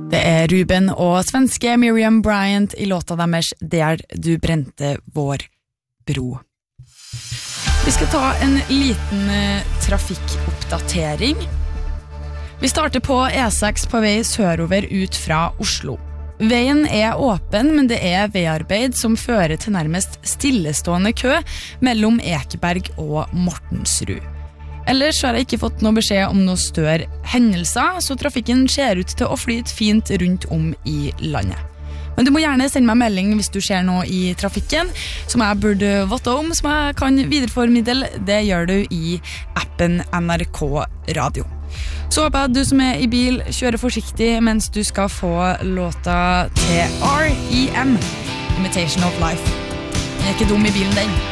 Det Ruben og svenske Miriam Bryant I låta deres Der du brente vår bro. Vi skal ta en liten trafikkoppdatering. Vi starter på E6 på vei sørover ut fra Oslo. Veien åpen, men det veiarbeid som fører til nærmest stillestående kø mellom Ekeberg og Mortensrud. Ellers har jeg ikke fått noe beskjed om noen større hendelser, så trafikken ser ut til å flyte fint rundt om I landet. Men du må gjerne sende meg melding hvis du ser noe I trafikken, som jeg burde vite om, som jeg kan videreformidle. Det gjør du I appen NRK Radio. Så håper jeg at du som I bil kjører forsiktig mens du skal få låta til R.E.M. Imitation of Life. Den ikke dum I bilen den.